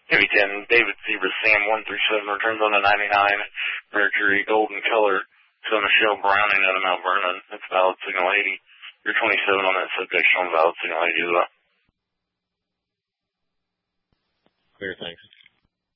Heavy 10, David Zebra Sam 137 returns on the 99, Mercury golden color, so Michelle Browning out of Mount Vernon. That's valid signal 80. You're 27 on that subject, showing valid signal 80 as well. Clear, thanks.